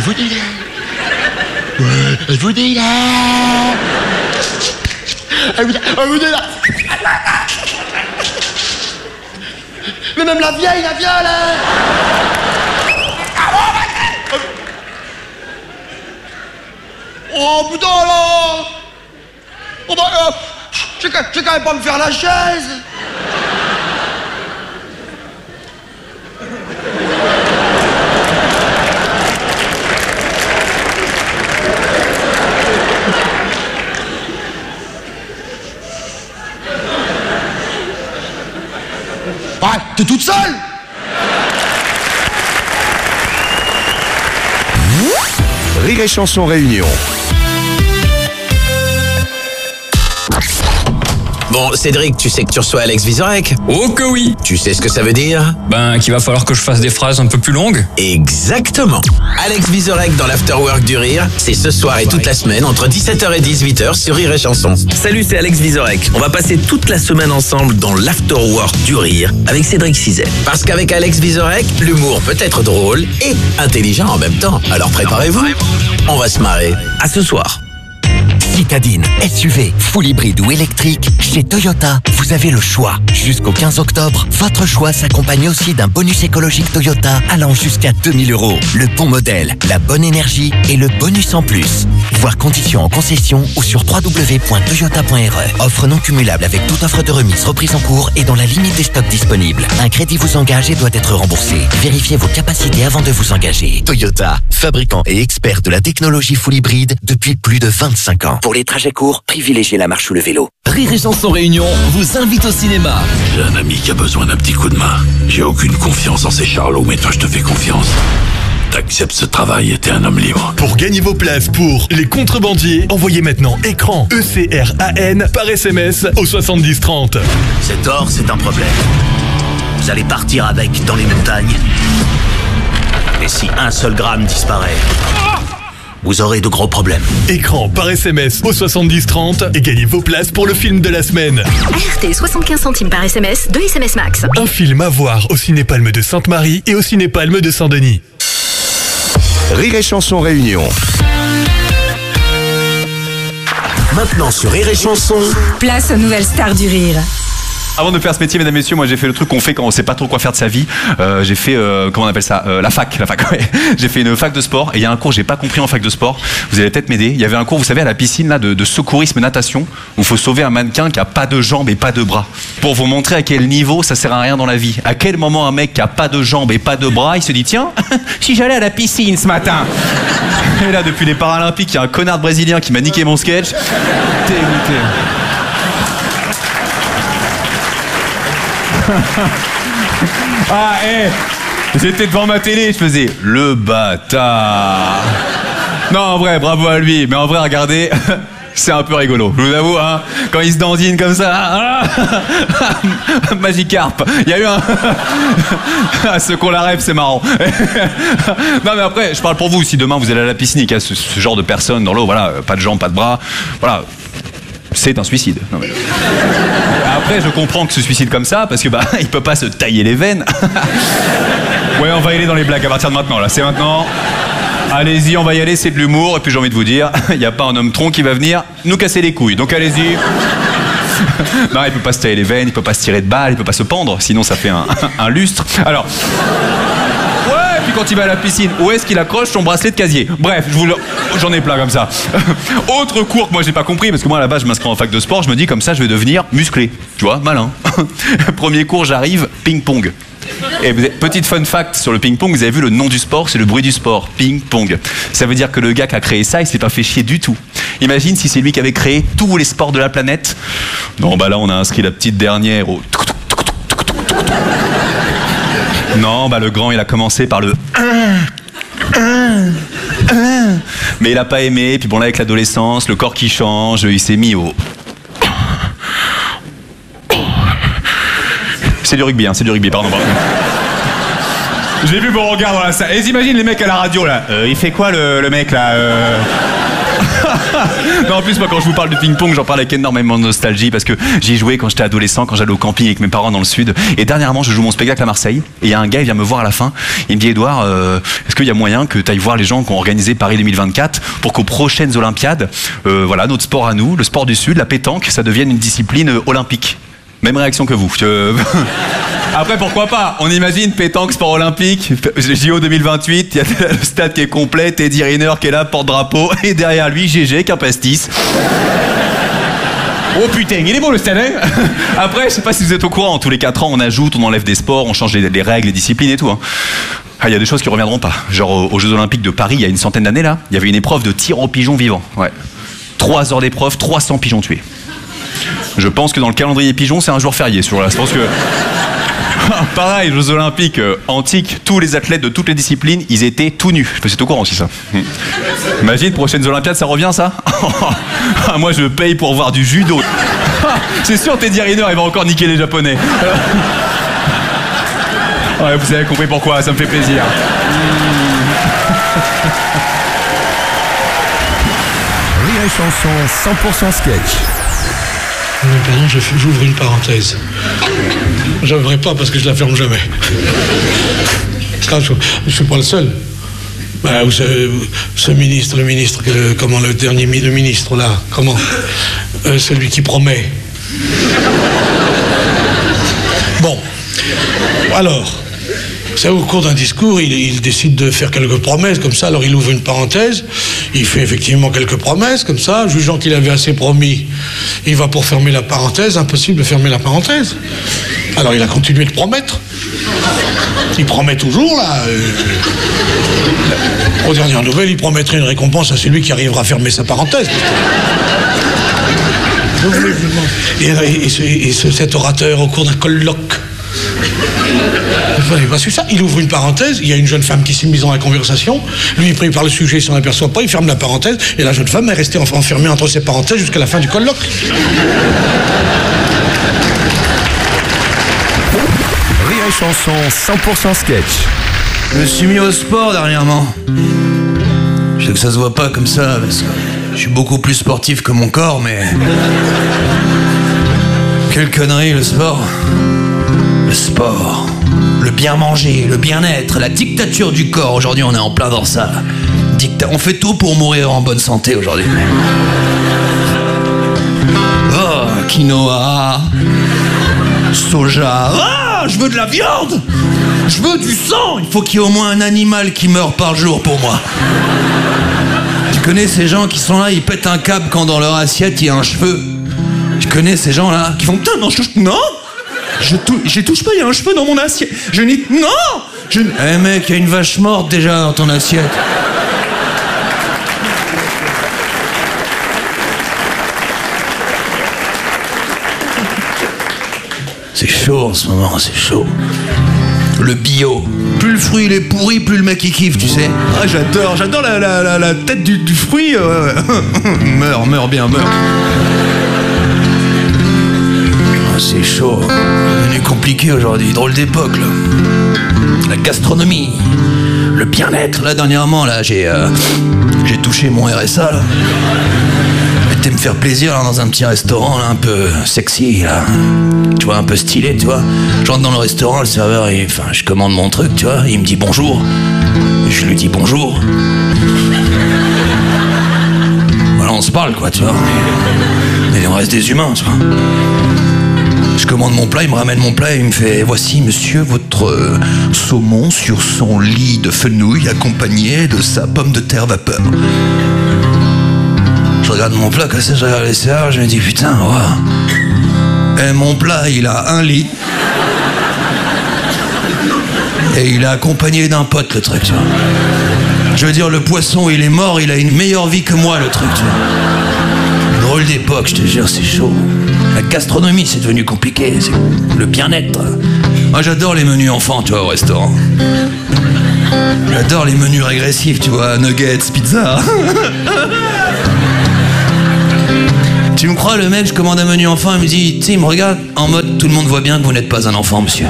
vous dis là. Ouais, elle vous dit là. Elle vous dit là. Mais même la vieille, la viole, hein. Oh putain là. Oh bah, je vais quand même pas me faire la chaise. Ouais, t'es toute seule. Rire et Chanson Réunion. Bon, Cédric, tu sais que tu reçois Alex Vizorek? Oh que oui. Tu sais ce que ça veut dire? Ben, qu'il va falloir que je fasse des phrases un peu plus longues. Exactement. Alex Vizorek dans l'Afterwork du Rire, c'est ce soir et toute la semaine entre 17h et 18h sur Rire et Chanson. Salut, c'est Alex Vizorek. On va passer toute la semaine ensemble dans l'Afterwork du Rire avec Cédric Cizet. Parce qu'avec Alex Vizorek, l'humour peut être drôle et intelligent en même temps. Alors préparez-vous, on va se marrer. À ce soir. Citadine, SUV, full hybride ou électrique, chez Toyota, vous avez le choix. Jusqu'au 15 octobre, votre choix s'accompagne aussi d'un bonus écologique Toyota allant jusqu'à 2000 €. Le bon modèle, la bonne énergie et le bonus en plus. Voir conditions en concession ou sur www.toyota.re. Offre non cumulable avec toute offre de remise reprise en cours et dans la limite des stocks disponibles. Un crédit vous engage et doit être remboursé. Vérifiez vos capacités avant de vous engager. Toyota, fabricant et expert de la technologie full hybride depuis plus de 25 ans. Pour les trajets courts, privilégiez la marche ou le vélo. Rire et Chanson Réunion vous invite au cinéma. J'ai un ami qui a besoin d'un petit coup de main. J'ai aucune confiance en ces charlots, mais toi je te fais confiance. T'acceptes ce travail et t'es un homme libre. Pour gagner vos places pour Les Contrebandiers, envoyez maintenant écran ECRAN par SMS au 70 30. Cet or, c'est un problème. Vous allez partir avec dans les montagnes. Et si un seul gramme disparaît, vous aurez de gros problèmes. Écran par SMS au 70 30 et gagnez vos places pour le film de la semaine. ART 75 centimes par SMS, 2 SMS max. Un film à voir au Ciné-Palme de Sainte-Marie et au Ciné-Palme de Saint-Denis. Rire et Chanson Réunion. Maintenant sur Rire et Chanson. Place aux nouvelles stars du rire. Avant de faire ce métier, mesdames, messieurs, moi j'ai fait le truc qu'on fait quand on sait pas trop quoi faire de sa vie. J'ai fait, comment on appelle ça, la fac, ouais. J'ai fait une fac de sport et il y a un cours que j'ai pas compris en fac de sport. Vous allez peut-être m'aider. Il y avait un cours, vous savez, à la piscine là, de secourisme natation où il faut sauver un mannequin qui a pas de jambes et pas de bras. Pour vous montrer à quel niveau ça sert à rien dans la vie. À quel moment un mec qui a pas de jambes et pas de bras, il se dit tiens, si j'allais à la piscine ce matin. Et là, depuis les Paralympiques, il y a un connard brésilien qui m'a niqué mon sketch. Dégoûté. Ah, j'étais devant ma télé, je faisais le bâtard. Non, en vrai, bravo à lui, mais en vrai, regardez, c'est un peu rigolo, je vous avoue, hein, quand il se dandine comme ça. Magikarp, il y a eu un. Ceux qu'on la rêve, c'est marrant. Non, mais après, je parle pour vous, si demain vous allez à la piscine et qu'il y a ce genre de personnes dans l'eau, voilà, pas de jambes, pas de bras, voilà. C'est un suicide. Non, mais... Après, je comprends que se suicide comme ça, parce que il peut pas se tailler les veines. Ouais, on va y aller dans les blagues à partir de maintenant, là. C'est maintenant. Allez-y, on va y aller, c'est de l'humour. Et puis j'ai envie de vous dire, il n'y a pas un homme tronc qui va venir nous casser les couilles. Donc allez-y. Non, il peut pas se tailler les veines, il peut pas se tirer de balles, il peut pas se pendre, sinon ça fait un lustre. Alors... Puis quand il va à la piscine, où est-ce qu'il accroche son bracelet de casier? Bref, j'en ai plein comme ça. Autre cours que moi j'ai pas compris, parce que moi à la base je m'inscris en fac de sport, je me dis comme ça je vais devenir musclé. Tu vois, malin. Premier cours, j'arrive, ping-pong. Et petite fun fact sur le ping-pong, vous avez vu le nom du sport, c'est le bruit du sport, ping-pong. Ça veut dire que le gars qui a créé ça, il s'est pas fait chier du tout. Imagine si c'est lui qui avait créé tous les sports de la planète. Non, là on a inscrit la petite dernière au... Non, le grand, il a commencé par le 1. Mais il a pas aimé, puis bon, là, avec l'adolescence, le corps qui change, il s'est mis au... C'est du rugby, pardon. J'ai vu vos regards dans la salle. Et j'imagine les mecs à la radio, là. Il fait quoi, le mec, là Non, en plus, moi, quand je vous parle de ping-pong, j'en parle avec énormément de nostalgie parce que j'y jouais quand j'étais adolescent, quand j'allais au camping avec mes parents dans le sud. Et dernièrement, je joue mon spectacle à Marseille. Et il y a un gars, il vient me voir à la fin. Il me dit, Edouard, est-ce qu'il y a moyen que tu ailles voir les gens qui ont organisé Paris 2024 pour qu'aux prochaines Olympiades, voilà, notre sport à nous, le sport du Sud, la pétanque, ça devienne une discipline olympique. Même réaction que vous. Après, pourquoi pas? On imagine pétanque, sport olympique, JO 2028, il y a le stade qui est complet, Teddy Riner qui est là, porte-drapeau, et derrière lui, GG, qu'un pastis. Oh putain, il est beau le stade, hein. Après, je sais pas si vous êtes au courant, tous les 4 ans, on ajoute, on enlève des sports, on change les règles, les disciplines et tout. Hein. Ah, il y a des choses qui reviendront pas. Genre aux Jeux Olympiques de Paris, il y a une centaine d'années là, il y avait une épreuve de tir aux pigeons vivants. Ouais. 3 heures d'épreuve, 300 pigeons tués. Je pense que dans le calendrier pigeon, c'est un jour férié. Je pense que... Pareil, Jeux Olympiques antiques, tous les athlètes de toutes les disciplines, ils étaient tout nus. Je sais pas si t'es au courant aussi, ça. Imagine, prochaines Olympiades, ça revient, ça. Moi, je paye pour voir du judo. C'est sûr, Teddy Riner, il va encore niquer les Japonais. Ouais, vous avez compris pourquoi, ça me fait plaisir. Rire et chanson 100% sketch. Pardon, j'ouvre une parenthèse. J'ouvrirai pas parce que je la ferme jamais. Je suis pas le seul. Bah, ce ministre, comment le dernier ministre là, comment celui qui promet. Bon, alors, c'est au cours d'un discours, il décide de faire quelques promesses comme ça. Alors il ouvre une parenthèse, il fait effectivement quelques promesses comme ça, jugeant qu'il avait assez promis. Il va pour fermer la parenthèse, impossible de fermer la parenthèse. Alors il a continué de promettre. Il promet toujours, là. Aux dernières nouvelles, il promettrait une récompense à celui qui arrivera à fermer sa parenthèse. Et cet orateur, au cours d'un colloque, vous n'avez pas su ça? Il ouvre une parenthèse, il y a une jeune femme qui s'est mise dans la conversation, lui il prie par le sujet, il s'en aperçoit pas, il ferme la parenthèse, et la jeune femme est restée enfermée entre ces parenthèses jusqu'à la fin du colloque. Rire et chanson 100% sketch. Je me suis mis au sport dernièrement. Je sais que ça se voit pas comme ça, parce que je suis beaucoup plus sportif que mon corps, mais... Quelle connerie, le sport. Le sport, le bien manger, le bien-être, la dictature du corps. Aujourd'hui, on est en plein dans ça. On fait tout pour mourir en bonne santé aujourd'hui. Oh, quinoa, soja. Ah, je veux de la viande. Je veux du sang. Il faut qu'il y ait au moins un animal qui meurt par jour pour moi. Tu connais ces gens qui sont là, ils pètent un câble quand dans leur assiette il y a un cheveu. Tu connais ces gens-là qui font putain, non, non. Je touche pas, il y a un cheveu dans mon assiette. Non. Eh mec, il y a une vache morte déjà dans ton assiette. C'est chaud en ce moment, c'est chaud. Le bio. Plus le fruit il est pourri, plus le mec il kiffe, tu sais. Ah, j'adore la tête du fruit. Meurs bien. C'est chaud, c'est compliqué aujourd'hui, drôle d'époque là. La gastronomie, le bien-être. Là dernièrement là, j'ai touché mon RSA là. J'étais me faire plaisir là, dans un petit restaurant là, un peu sexy là. Tu vois, un peu stylé, tu vois. Je rentre dans le restaurant, le serveur, je commande mon truc, tu vois, il me dit bonjour. Je lui dis bonjour. Voilà, on se parle quoi, tu vois. Mais on reste des humains, tu vois. Je commande mon plat, il me ramène mon plat et il me fait « Voici, monsieur, votre saumon sur son lit de fenouil accompagné de sa pomme de terre vapeur. » Je regarde mon plat, comme ça, je regarde les serveurs, je me dis « Putain, wow. » Et mon plat, il a un lit. Et il est accompagné d'un pote, le truc, tu vois. Je veux dire, le poisson, il est mort, il a une meilleure vie que moi, le truc, tu vois. Drôle d'époque, je te jure, c'est chaud. La gastronomie, c'est devenu compliqué. C'est le bien-être. Moi, j'adore les menus enfants, tu vois, au restaurant. J'adore les menus régressifs, tu vois, nuggets, pizza. Tu me crois, le mec, je commande un menu enfant, il me dit, tu sais, il me regarde en mode, tout le monde voit bien que vous n'êtes pas un enfant, monsieur.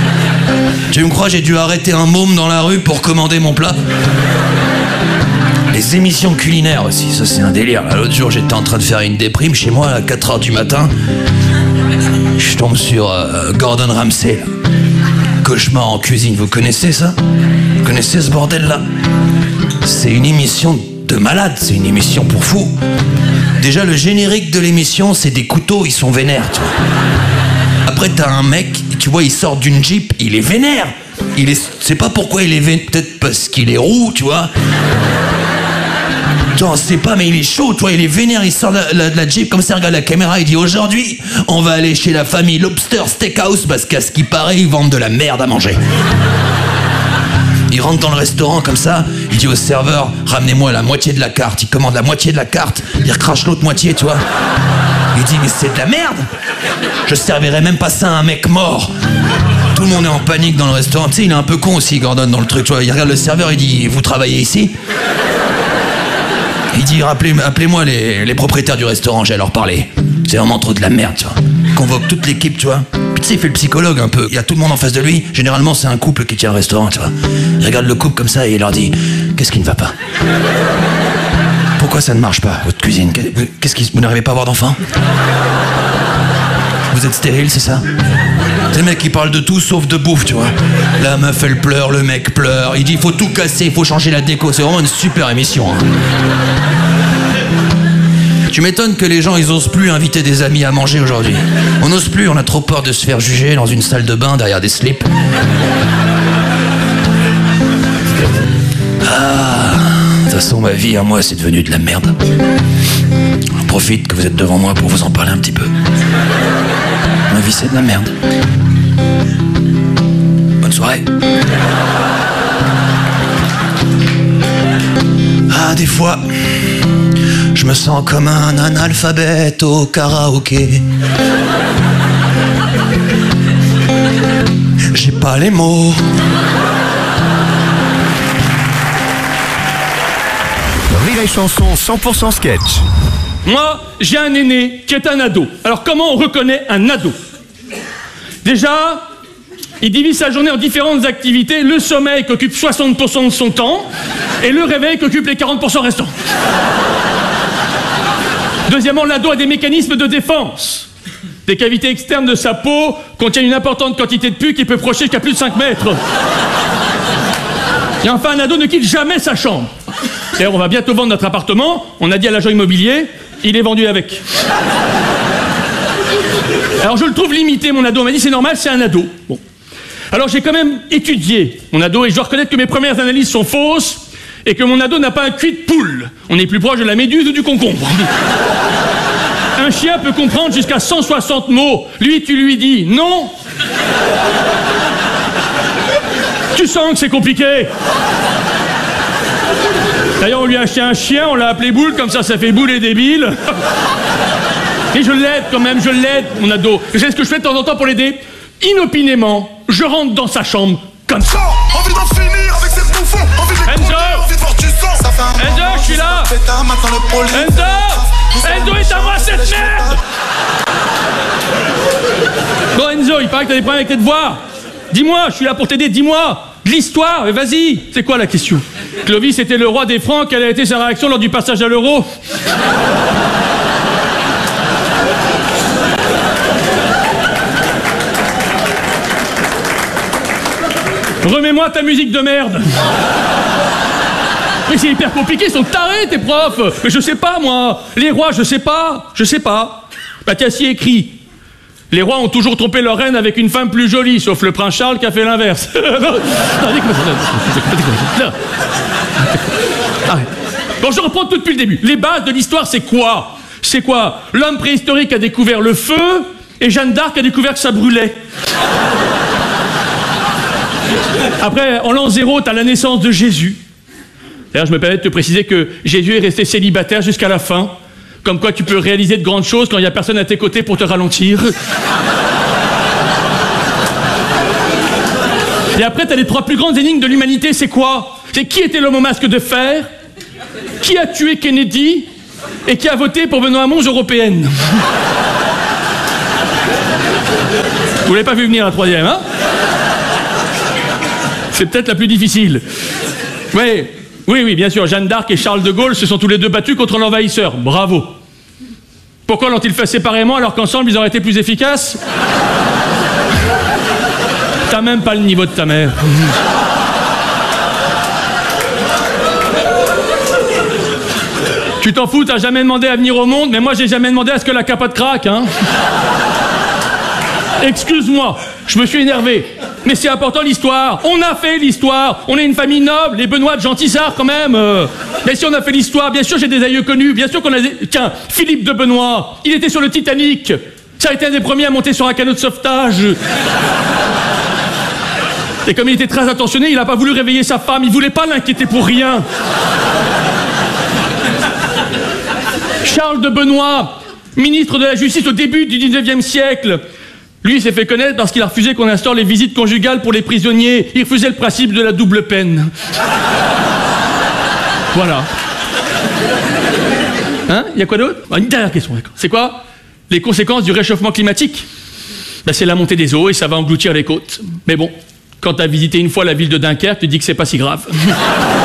Tu me crois, j'ai dû arrêter un môme dans la rue pour commander mon plat. les émissions culinaires aussi, ça c'est un délire. L'autre jour, j'étais en train de faire une déprime chez moi à 4h du matin. Je tombe sur Gordon Ramsay. Cauchemar en cuisine, vous connaissez ça? Vous connaissez ce bordel-là? C'est une émission de malade, c'est une émission pour fous. Déjà, le générique de l'émission, c'est des couteaux, ils sont vénères, tu vois. Après, t'as un mec, tu vois, il sort d'une Jeep, il est vénère. C'est pas pourquoi il est vénère, peut-être parce qu'il est roux, tu vois. Genre, c'est pas, mais il est chaud, tu vois, il est vénère, il sort de la Jeep comme ça, regarde la caméra, il dit aujourd'hui, on va aller chez la famille Lobster Steakhouse parce qu'à ce qui paraît, ils vendent de la merde à manger. Il rentre dans le restaurant comme ça, il dit au serveur, ramenez-moi la moitié de la carte. Il commande la moitié de la carte, il recrache l'autre moitié, tu vois. Il dit, mais c'est de la merde. Je servirais même pas ça à un mec mort. Tout le monde est en panique dans le restaurant. Tu sais, il est un peu con aussi, Gordon, dans le truc, tu vois. Il regarde le serveur, il dit, vous travaillez ici? Il dit, appelez-moi les propriétaires du restaurant, j'ai à leur parler. C'est vraiment trop de la merde, tu vois. Il convoque toute l'équipe, tu vois. Puis tu sais, il fait le psychologue un peu. Il y a tout le monde en face de lui. Généralement, c'est un couple qui tient le restaurant, tu vois. Il regarde le couple comme ça et il leur dit, qu'est-ce qui ne va pas? Pourquoi ça ne marche pas, votre cuisine? Vous n'arrivez pas à avoir d'enfants? Vous êtes stérile, c'est ça? C'est le mec qui parle de tout sauf de bouffe, tu vois. La meuf, elle pleure, le mec pleure. Il dit, il faut tout casser, il faut changer la déco. C'est vraiment une super émission, hein. Tu m'étonnes que les gens, ils osent plus inviter des amis à manger aujourd'hui. On n'ose plus, on a trop peur de se faire juger dans une salle de bain derrière des slips. Ah, de toute façon, ma vie à moi, c'est devenu de la merde. J'en profite que vous êtes devant moi pour vous en parler un petit peu. Ma vie, c'est de la merde. Bonne soirée. Ah, des fois, je me sens comme un analphabète au karaoké. J'ai pas les mots. Rire et chanson 100% sketch. Moi, j'ai un aîné qui est un ado. Alors comment on reconnaît un ado? Déjà, il divise sa journée en différentes activités. Le sommeil qui occupe 60% de son temps et le réveil qui occupe les 40% restants. Deuxièmement, l'ado a des mécanismes de défense. Des cavités externes de sa peau contiennent une importante quantité de pus qui peut projeter jusqu'à plus de 5 mètres. Et enfin, un ado ne quitte jamais sa chambre. D'ailleurs, on va bientôt vendre notre appartement. On a dit à l'agent immobilier, il est vendu avec. Alors je le trouve limité, mon ado. On m'a dit, c'est normal, c'est un ado. Bon. Alors j'ai quand même étudié mon ado et je dois reconnaître que mes premières analyses sont fausses et que mon ado n'a pas un cul de poule. On est plus proche de la méduse ou du concombre. Un chien peut comprendre jusqu'à 160 mots. Lui, tu lui dis non. Tu sens que c'est compliqué. D'ailleurs, on lui a acheté un chien, on l'a appelé Boule, comme ça fait boule et débile. Et je l'aide quand même, je l'aide, mon ado. Vous savez ce que je fais de temps en temps pour l'aider? Inopinément, je rentre dans sa chambre, comme ça. Envie d'en finir avec ces bouffons, envie de les connaître, envie de voir du sang. Ça fait un Enzo, je suis là. Enzo est à moi cette merde. Bon Enzo, il paraît que t'as des problèmes avec tes devoirs. Dis-moi, je suis là pour t'aider, dis-moi. De l'histoire, mais vas-y. C'est quoi la question? Clovis était le roi des Francs, quelle a été sa réaction lors du passage à l'euro? Remets-moi ta musique de merde. Mais c'est hyper compliqué, ils sont tarés tes profs. Mais je sais pas moi, les rois, je sais pas. Bah tiens, si écrit. Les rois ont toujours trompé leur reine avec une femme plus jolie, sauf le prince Charles qui a fait l'inverse. Bon, je reprends tout depuis le début. Les bases de l'histoire, c'est quoi? L'homme préhistorique a découvert le feu et Jeanne d'Arc a découvert que ça brûlait. Après, en l'an 0, t'as la naissance de Jésus. D'ailleurs, je me permets de te préciser que Jésus est resté célibataire jusqu'à la fin. Comme quoi tu peux réaliser de grandes choses quand il n'y a personne à tes côtés pour te ralentir. Et après, t'as les 3 plus grandes énigmes de l'humanité, c'est quoi? C'est qui était l'homme au masque de fer? Qui a tué Kennedy? Et qui a voté pour Benoît Hamon aux européennes? Vous l'avez pas vu venir la 3e, hein? C'est peut-être la plus difficile. Ouais. Oui, bien sûr, Jeanne d'Arc et Charles de Gaulle se sont tous les deux battus contre l'envahisseur. Bravo. Pourquoi l'ont-ils fait séparément alors qu'ensemble ils auraient été plus efficaces? T'as même pas le niveau de ta mère. Tu t'en fous, t'as jamais demandé à venir au monde, mais moi j'ai jamais demandé à ce que la capote craque, hein. Excuse-moi, je me suis énervé. Mais c'est important l'histoire. On a fait l'histoire. On est une famille noble, les Benoît de Gentissart quand même. Mais si on a fait l'histoire, bien sûr j'ai des aïeux connus. Bien sûr qu'on a des... Tiens, Philippe de Benoît, il était sur le Titanic. Ça a été un des premiers à monter sur un canot de sauvetage. Et comme il était très attentionné, il n'a pas voulu réveiller sa femme. Il voulait pas l'inquiéter pour rien. Charles de Benoît, ministre de la Justice au début du 19e siècle. Lui, il s'est fait connaître parce qu'il a refusé qu'on instaure les visites conjugales pour les prisonniers. Il refusait le principe de la double peine. Voilà. Hein? Il y a quoi d'autre? Une dernière question, d'accord. C'est quoi les conséquences du réchauffement climatique? Ben, c'est la montée des eaux et ça va engloutir les côtes. Mais bon, quand t'as visité une fois la ville de Dunkerque, tu dis que c'est pas si grave.